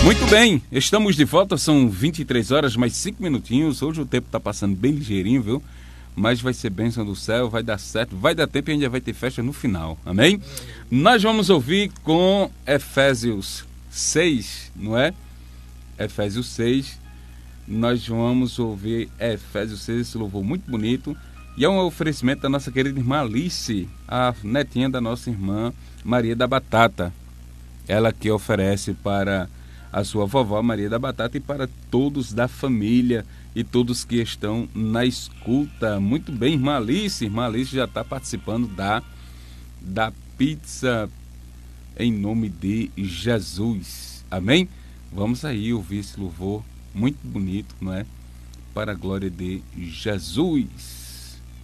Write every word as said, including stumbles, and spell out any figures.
Muito bem, estamos de volta, são vinte e três horas, mais cinco minutinhos. Hoje o tempo está passando bem ligeirinho, viu? Mas vai ser bênção do céu, vai dar certo, vai dar tempo e ainda vai ter festa no final, amém? Nós vamos ouvir com Efésios seis, não é? Efésios seis, nós vamos ouvir Efésios seis, esse louvor muito bonito. E é um oferecimento da nossa querida irmã Alice, a netinha da nossa irmã Maria da Batata. Ela que oferece para a sua vovó Maria da Batata e para todos da família e todos que estão na escuta. Muito bem, irmã Alice. Irmã Alice já está participando da, da pizza em nome de Jesus. Amém? Vamos aí ouvir esse louvor muito bonito, não é? Para a glória de Jesus.